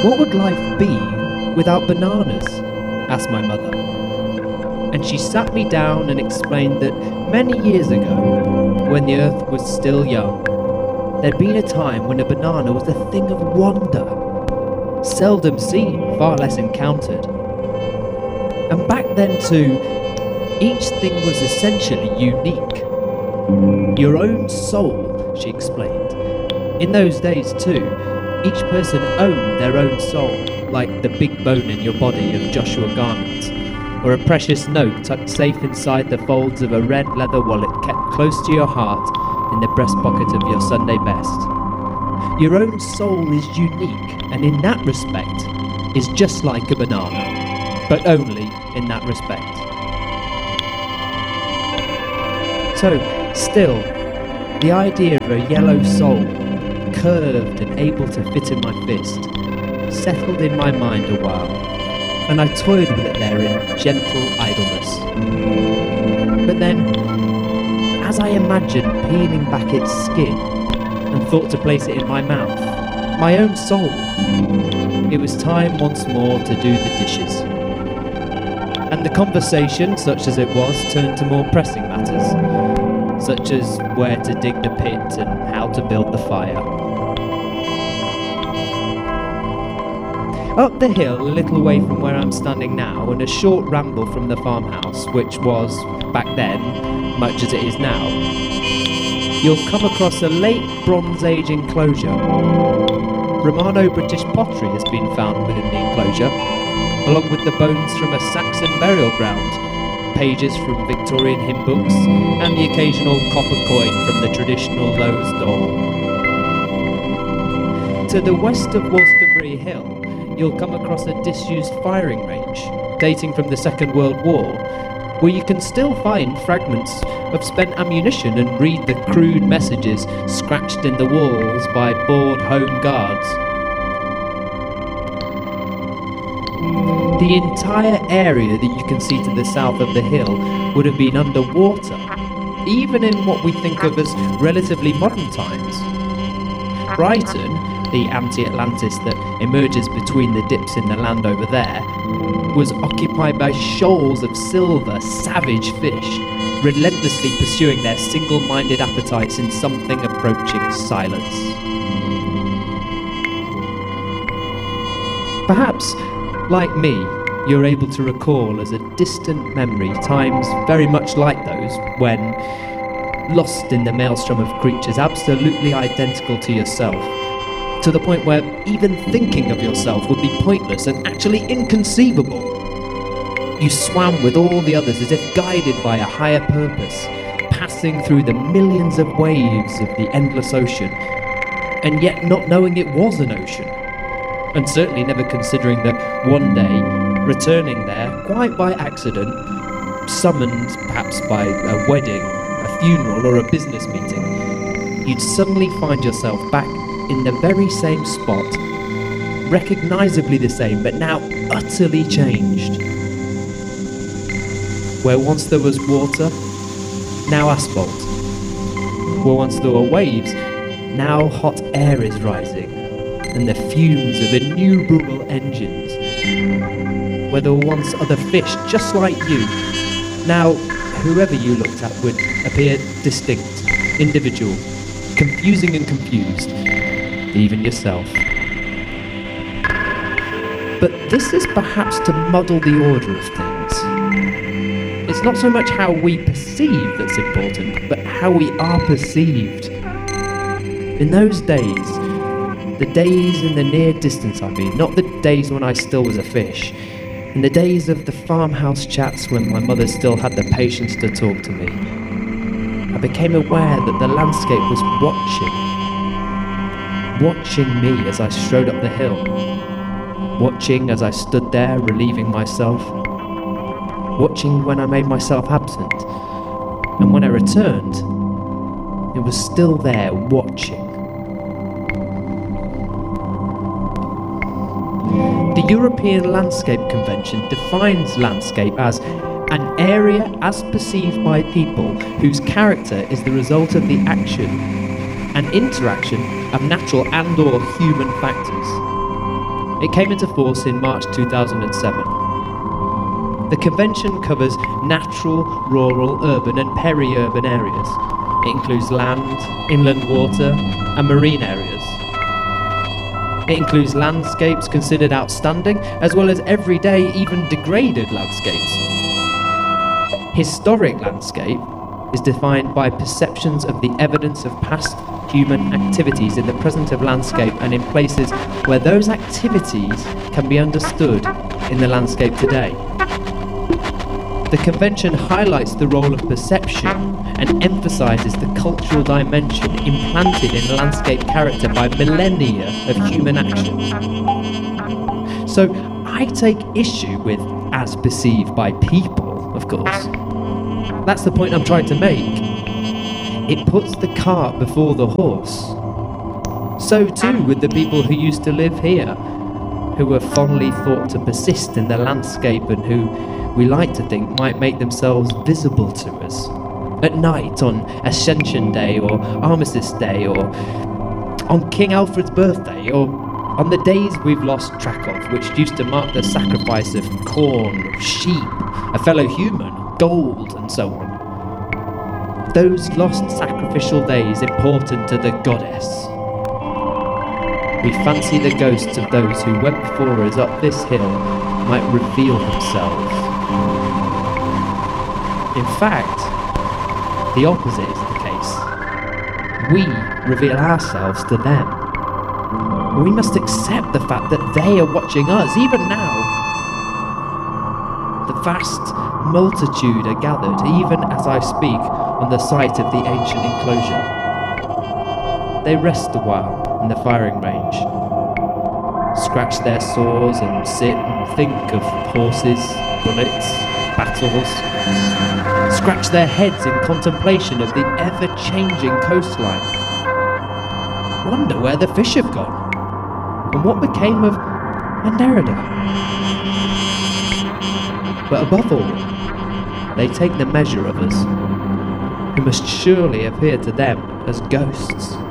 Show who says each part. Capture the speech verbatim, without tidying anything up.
Speaker 1: "What would life be without bananas?" asked my mother. And she sat me down and explained that many years ago, when the earth was still young, there'd been a time when a banana was a thing of wonder, seldom seen, far less encountered. And back then too, each thing was essentially unique. Your own soul, she explained. In those days too, each person owned their own soul, like the big bone in your body of Joshua Garnett, or a precious note tucked safe inside the folds of a red leather wallet kept close to your heart in the breast pocket of your Sunday best. Your own soul is unique, and in that respect is just like a banana, but only in that respect. So, still, the idea of a yellow soul, curved and able to fit in my fist, settled in my mind a while, and I toyed with it there in gentle idleness. But then, as I imagined peeling back its skin and thought to place it in my mouth, my own soul, it was time once more to do the dishes. And the conversation, such as it was, turned to more pressing matters, such as where to dig the pit and how to build the fire. Up the hill, a little way from where I'm standing now, and a short ramble from the farmhouse, which was, back then, much as it is now, you'll come across a late Bronze Age enclosure. Romano-British pottery has been found within the enclosure, along with the bones from a Saxon burial ground, pages from Victorian hymn books, and the occasional copper coin from the traditional Lowe's door. To the west of Wolstonbury Hill, you'll come across a disused firing range, dating from the Second World War, where you can still find fragments of spent ammunition and read the crude messages scratched in the walls by bored Home Guards. The entire area that you can see to the south of the hill would have been underwater, even in what we think of as relatively modern times. Brighton, the anti-Atlantis that emerges between the dips in the land over there, was occupied by shoals of silver, savage fish, relentlessly pursuing their single-minded appetites in something approaching silence. Perhaps, like me, you're able to recall as a distant memory times very much like those when, lost in the maelstrom of creatures absolutely identical to yourself, to the point where even thinking of yourself would be pointless and actually inconceivable. You swam with all the others as if guided by a higher purpose, passing through the millions of waves of the endless ocean, and yet not knowing it was an ocean, and certainly never considering that one day, returning there, quite by accident, summoned perhaps by a wedding, a funeral, or a business meeting, you'd suddenly find yourself back in the very same spot, recognisably the same, but now utterly changed. Where once there was water, now asphalt. Where once there were waves, now hot air is rising, and the fumes of innumerable engines. Where there were once other fish just like you, now whoever you looked at would appear distinct, individual, confusing and confused, even yourself. But this is perhaps to muddle the order of things. It's not so much how we perceive that's important, but how we are perceived. In those days, the days in the near distance I mean, not the days when I still was a fish, in the days of the farmhouse chats when my mother still had the patience to talk to me, I became aware that the landscape was watching. Watching me as I strode up the hill. Watching as I stood there relieving myself. Watching when I made myself absent. And when I returned, it was still there watching. The European Landscape Convention defines landscape as an area as perceived by people whose character is the result of the action and interaction of natural and or human factors. It came into force in March two thousand seven. The convention covers natural, rural, urban and peri-urban areas. It includes land, inland water and marine areas. It includes landscapes considered outstanding, as well as everyday, even degraded landscapes. Historic landscape is defined by perceptions of the evidence of past human activities in the present of landscape and in places where those activities can be understood in the landscape today. The convention highlights the role of perception and emphasises the cultural dimension implanted in landscape character by millennia of human action. So I take issue with as perceived by people, of course. That's the point I'm trying to make. It puts the cart before the horse. So too with the people who used to live here, who were fondly thought to persist in the landscape and who we like to think might make themselves visible to us at night on Ascension Day or Armistice Day or on King Alfred's birthday or on the days we've lost track of, which used to mark the sacrifice of corn, of sheep, a fellow human, gold and so on. Those lost sacrificial days important to the goddess. We fancy the ghosts of those who went before us up this hill might reveal themselves. In fact, the opposite is the case. We reveal ourselves to them. We must accept the fact that they are watching us, even now. The vast multitude are gathered, even as I speak, on the site of the ancient enclosure. They rest a while in the firing range, scratch their sores and sit and think of horses, bullets, battles, scratch their heads in contemplation of the ever-changing coastline, wonder where the fish have gone, and what became of Anderida. But above all, they take the measure of us, who must surely appear to them as ghosts.